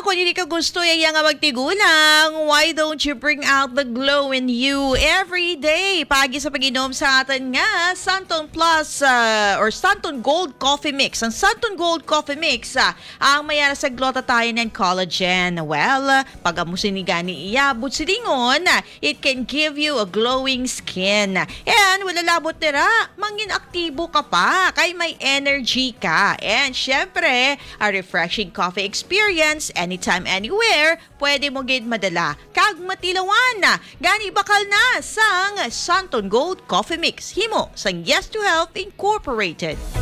kung hindi ka gusto nga magtigulang, why don't you bring out the glow in you every day? Pagi sa pag-inom sa atin nga, Santon Plus or Santon Gold Coffee Mix. Ang Santon Gold Coffee Mix, ang mayara sa glutathione and collagen. Well, pag amusin ni gani iabot silingon, it can give you a glowing skin. And wala labot nira, mangin aktibo ka pa, kay may energy ka. And syempre, a refreshing coffee experience anytime, anywhere, pwede mo gid madala. Kag matilawan na, gani bakal na sang Santon Gold Coffee Mix. Himo sang Yes to Health Incorporated.